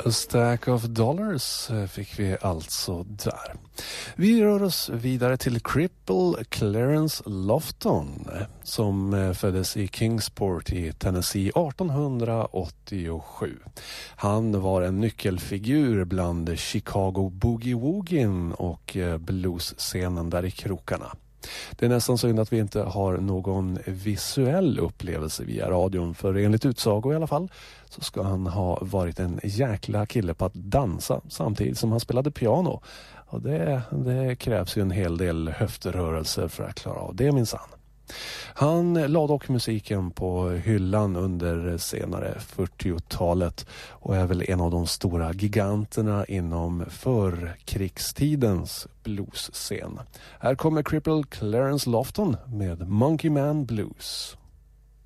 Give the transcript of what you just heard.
A Stack of Dollars fick vi alltså där. Vi rör oss vidare till Cripple Clarence Lofton som föddes i Kingsport i Tennessee 1887. Han var en nyckelfigur bland Chicago boogie-woogien och bluesscenen där i krokarna. Det är nästan synd att vi inte har någon visuell upplevelse via radion, för enligt utsago i alla fall så ska han ha varit en jäkla kille på att dansa samtidigt som han spelade piano. Och det krävs ju en hel del höftrörelser för att klara av det minsann. Han la dock musiken på hyllan under senare 40-talet och är väl en av de stora giganterna inom förkrigstidens bluesscen. Här kommer Cripple Clarence Lofton med Monkey Man Blues.